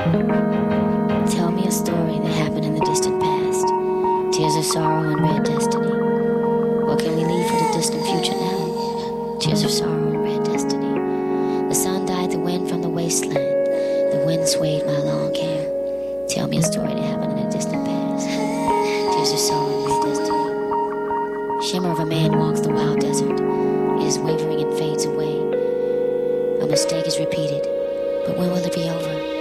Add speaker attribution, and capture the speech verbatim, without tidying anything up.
Speaker 1: Tell me a story that happened in the distant past. Tears of sorrow and red destiny. What can we leave for the distant future now? Tears of sorrow and red destiny. The sun dyed the wind from the wasteland. The wind swayed my long hair. Tell me a story that happened in the distant past. Tears of sorrow and red destiny. Shimmer of a man walks the wild desert. It is wavering and fades away. A mistake is repeated, but when will it be over?